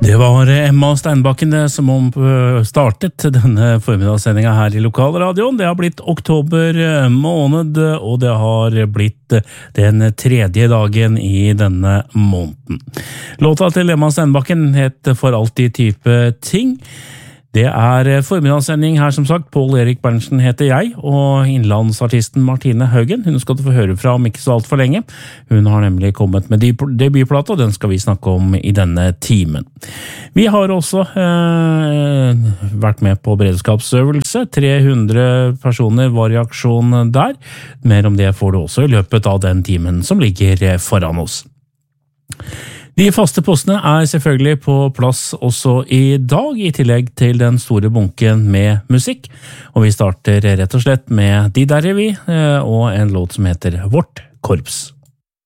Det var Emma Steinbakken det som startet denne formidagssendingen her i lokalradioen. Det har blitt oktober måned, og det har blitt den tredje dagen i denne måneden. Låta til Emma Steinbakken het For alltid type ting. Det formiddagssending her som sagt. Pål Erik Berntsen heter jeg, og innlandsartisten Martine Haugen. Hun skal du få høre fra om ikke så alt for lenge. Hun har nemlig kommet med debutplate, og den skal vi snakke om i denne timen. Vi har også vært med på beredskapsøvelse. 300 personer var i aksjon der. Mer om det får du også i løpet av den timen som ligger foran oss. De faste postene selvfølgelig på plass også i dag, i tillegg til den store bunken med musikk. Og vi starter rett og slett med De der vi, og en låt som heter Vårt korps.